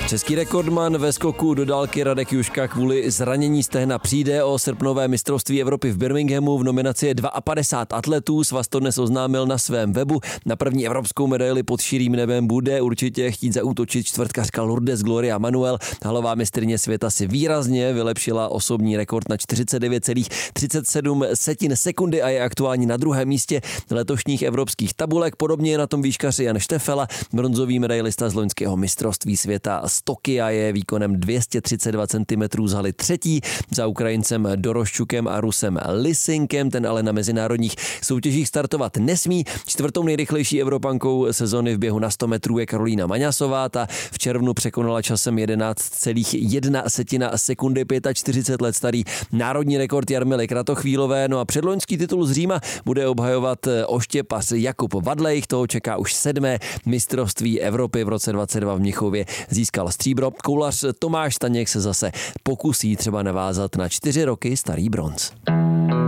Český rekordman ve skoku do dálky Radek Juška kvůli zranění stehna přijde o srpnové mistrovství Evropy v Birminghamu. V nominaci je 52 atletů, svaz to dnes oznámil na svém webu. Na první evropskou medaili pod širým nebem bude určitě chtít zaútočit čtvrtkařka Lourdes Gloria Manuel. Halová mistryně světa si výrazně vylepšila osobní rekord na 49,37 sekundy a je aktuálně na druhém místě letošních evropských tabulek. Podobně je na tom výškař Jan Štefela, bronzový medailista z loňského mistrovství světa z Tokia, je výkonem 232 cm z haly třetí za Ukrajincem Doroščukem a Rusem Lisinkem. Ten ale na mezinárodních soutěžích startovat nesmí. Čtvrtou nejrychlejší Evropankou sezony v běhu na 100 metrů je Karolína Maňasová. Ta v červnu překonala časem 11,1 sekundy 45 let starý národní rekord Jarmily Kratochvílové. No a předloňský titul z Říma bude obhajovat oštěpas Jakub Vadlejch. Toho čeká už 7. mistrovství Evropy. V roce 2022 v Mnichově získal stříbro. Koulař Tomáš Staněk se zase pokusí třeba navázat na 4 roky starý bronz.